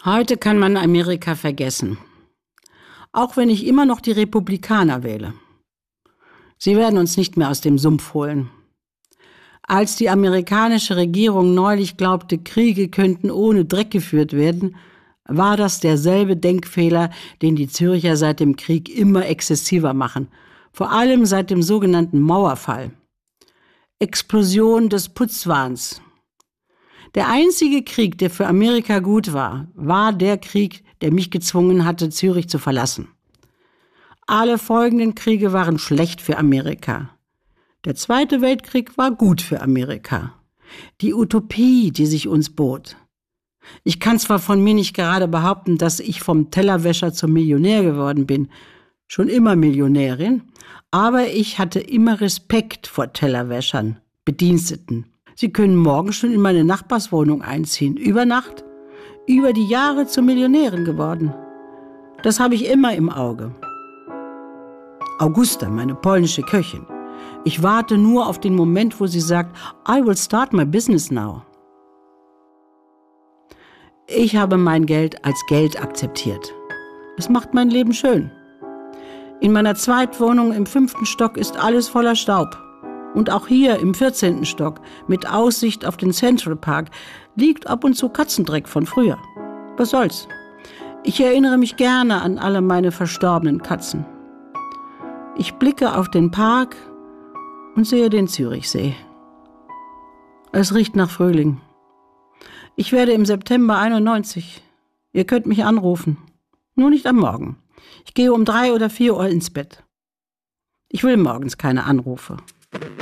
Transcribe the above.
Heute kann man Amerika vergessen. Auch wenn ich immer noch die Republikaner wähle. Sie werden uns nicht mehr aus dem Sumpf holen. Als die amerikanische Regierung neulich glaubte, Kriege könnten ohne Dreck geführt werden, war das derselbe Denkfehler, den die Zürcher seit dem Krieg immer exzessiver machen. Vor allem seit dem sogenannten Mauerfall. Explosion des Putzwahns. Der einzige Krieg, der für Amerika gut war, war der Krieg, der mich gezwungen hatte, Zürich zu verlassen. Alle folgenden Kriege waren schlecht für Amerika. Der Zweite Weltkrieg war gut für Amerika. Die Utopie, die sich uns bot. Ich kann zwar von mir nicht gerade behaupten, dass ich vom Tellerwäscher zum Millionär geworden bin, schon immer Millionärin, aber ich hatte immer Respekt vor Tellerwäschern, Bediensteten. Sie können morgen schon in meine Nachbarswohnung einziehen, über Nacht, über die Jahre zur Millionärin geworden. Das habe ich immer im Auge. Augusta, meine polnische Köchin. Ich warte nur auf den Moment, wo sie sagt, I will start my business now. Ich habe mein Geld als Geld akzeptiert. Es macht mein Leben schön. In meiner Zweitwohnung im 5. Stock ist alles voller Staub. Und auch hier im 14. Stock, mit Aussicht auf den Central Park, liegt ab und zu Katzendreck von früher. Was soll's? Ich erinnere mich gerne an alle meine verstorbenen Katzen. Ich blicke auf den Park und sehe den Zürichsee. Es riecht nach Frühling. Ich werde im September 91. Ihr könnt mich anrufen. Nur nicht am Morgen. Ich gehe um 3 oder 4 Uhr ins Bett. Ich will morgens keine Anrufe.